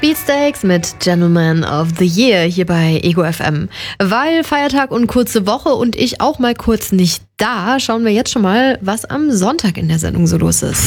Beatsteaks mit Gentleman of the Year hier bei Ego FM. Weil Feiertag und kurze Woche und ich auch mal kurz nicht da, schauen wir jetzt schon mal, was am Sonntag in der Sendung so los ist.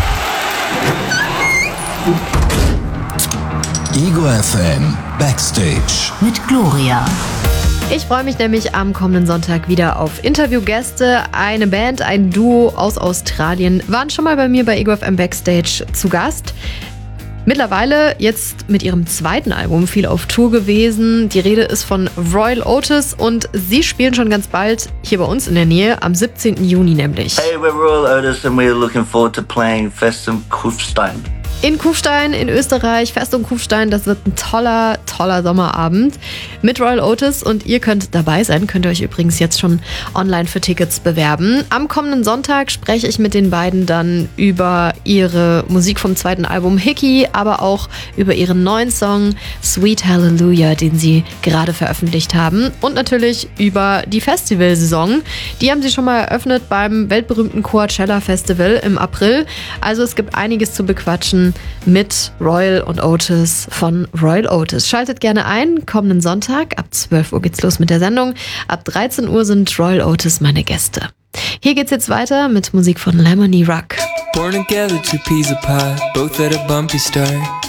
Ego FM Backstage mit Gloria. Ich freue mich nämlich am kommenden Sonntag wieder auf Interviewgäste. Eine Band, ein Duo aus Australien, waren schon mal bei mir bei Ego FM Backstage zu Gast. Mittlerweile jetzt mit ihrem zweiten Album viel auf Tour gewesen. Die Rede ist von Royal Otis und sie spielen schon ganz bald hier bei uns in der Nähe, am 17. Juni nämlich. Hey, we're Royal Otis and we're looking forward to playing Festum Kufstein. In Kufstein in Österreich, Festung Kufstein, das wird ein toller Sommerabend mit Royal Otis und ihr könnt dabei sein, könnt ihr euch übrigens jetzt schon online für Tickets bewerben. Am kommenden Sonntag spreche ich mit den beiden dann über ihre Musik vom zweiten Album Hickey, aber auch über ihren neuen Song Sweet Hallelujah, den sie gerade veröffentlicht haben und natürlich über die Festivalsaison. Die haben sie schon mal eröffnet beim weltberühmten Coachella Festival im April. Also es gibt einiges zu bequatschen mit Royal und Otis von Royal Otis. Schaltet gerne ein, kommenden Sonntag, ab 12 Uhr geht's los mit der Sendung. Ab 13 Uhr sind Royal Otis meine Gäste. Hier geht's jetzt weiter mit Musik von Lemony Rock. Born together, two peas apart, both at a bumpy start.